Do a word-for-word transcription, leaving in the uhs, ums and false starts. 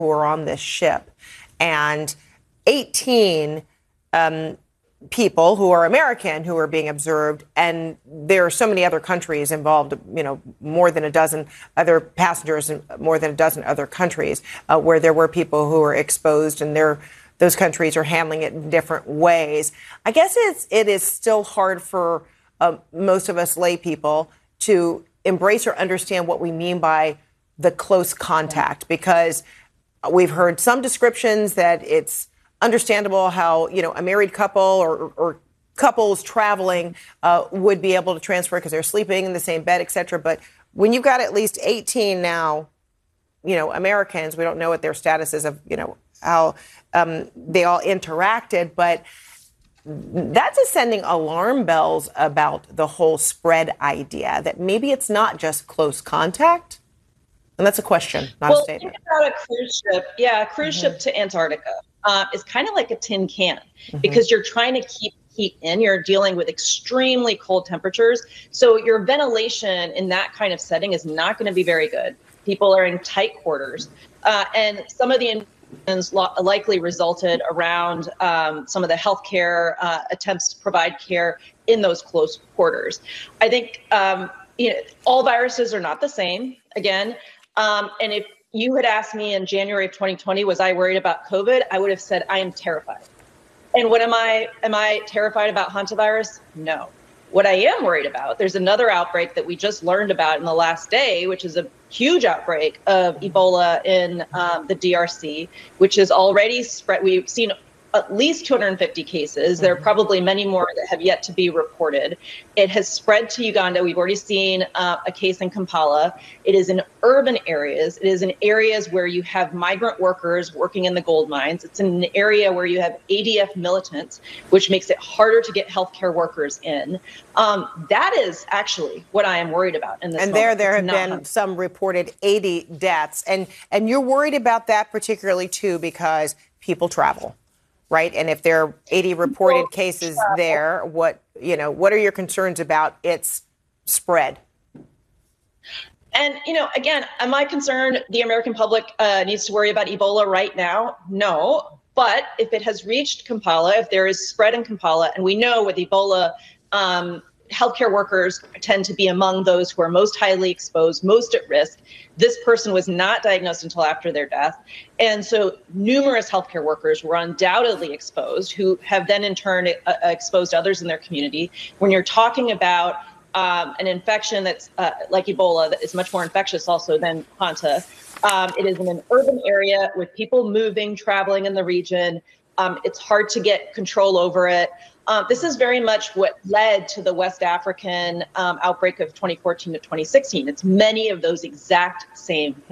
who are on this ship, and eighteen um, people who are American who are being observed, and there are so many other countries involved, you know, more than a dozen other passengers in more than a dozen other countries uh, where there were people who were exposed, and they're those countries are handling it in different ways. I guess it's it is still hard for uh, most of us lay people to embrace or understand what we mean by the close contact, because we've heard some descriptions that it's understandable how, you know, a married couple or, or couples traveling uh, would be able to transfer because they're sleeping in the same bed, et cetera. But when you've got at least eighteen now, you know, Americans, we don't know what their status is of, you know, how um, they all interacted, but that's just sending alarm bells about the whole spread idea, that maybe it's not just close contact. And that's a question, not well, a statement. Think about a cruise ship. Yeah, a cruise mm-hmm. ship to Antarctica uh, is kind of like a tin can mm-hmm. because you're trying to keep heat in. You're dealing with extremely cold temperatures. So your ventilation in that kind of setting is not going to be very good. People are in tight quarters. Uh, and some of the likely resulted around um, some of the healthcare uh, attempts to provide care in those close quarters. I think um, you know, all viruses are not the same, again. Um, and if you had asked me in January of twenty twenty, was I worried about COVID? I would have said, I am terrified. And what am I? Am I terrified about hantavirus? No. What I am worried about, there's another outbreak that we just learned about in the last day, which is a huge outbreak of Ebola in um, the D R C, which is already spread. We've seen at least two hundred fifty cases. There are probably many more that have yet to be reported. It has spread to Uganda. We've already seen uh, a case in Kampala. It is in urban areas. It is in areas where you have migrant workers working in the gold mines. It's in an area where you have A D F militants, which makes it harder to get healthcare workers in. Um, that is actually what I am worried about in this And moment. there, there It's have been some reported eighty deaths. And, and you're worried about that particularly, too, because people travel. Right. And if there are eighty reported cases there, what, you know, what are your concerns about its spread? And, you know, again, am I concerned the American public uh, needs to worry about Ebola right now? No. But if it has reached Kampala, if there is spread in Kampala, and we know with Ebola, um, healthcare workers tend to be among those who are most highly exposed, most at risk. This person was not diagnosed until after their death. And so numerous healthcare workers were undoubtedly exposed, who have then in turn uh, exposed others in their community. When you're talking about um, an infection that's uh, like Ebola, that is much more infectious also than Hanta, um, it is in an urban area with people moving, traveling in the region. Um, it's hard to get control over it. Um, this is very much what led to the West African um, outbreak of twenty fourteen to twenty sixteen. It's many of those exact same